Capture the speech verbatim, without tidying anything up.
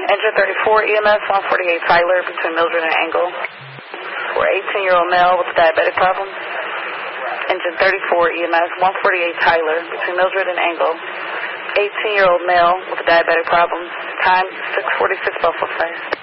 Engine thirty-four, E M S one forty-eight Tyler between Mildred and Angle. For eighteen-year-old male with diabetic problems. Engine thirty-four, E M S one forty-eight Tyler between Mildred and Angle. eighteen-year-old male with diabetic problems. Time six forty-six Buffalo Fire.